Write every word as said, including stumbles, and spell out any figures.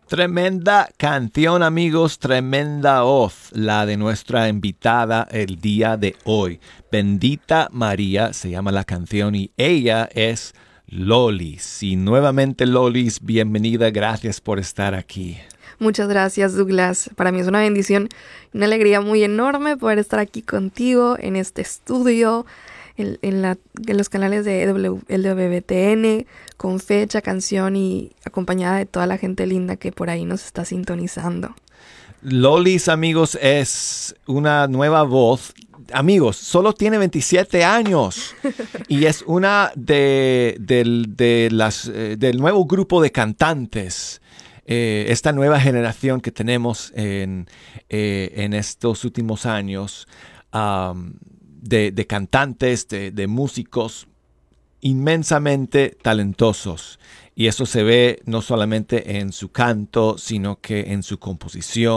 Tremenda canción, amigos, tremenda voz, la de nuestra invitada el día de hoy. Bendita María se llama la canción y ella es Lolis. Y nuevamente, Lolis, bienvenida, gracias por estar aquí. Muchas gracias, Douglas. Para mí es una bendición y una alegría muy enorme poder estar aquí contigo en este estudio, en, en, la, en los canales de L W B T N, con fecha, canción y acompañada de toda la gente linda que por ahí nos está sintonizando. Lolis, amigos, es una nueva voz. Amigos, solo tiene veintisiete años y es una de, de, de las, eh, del nuevo grupo de cantantes. Eh, esta nueva generación que tenemos en, eh, en estos últimos años um, de, de cantantes, de, de músicos inmensamente talentosos. Y eso se ve no solamente en su canto, sino que en su composición.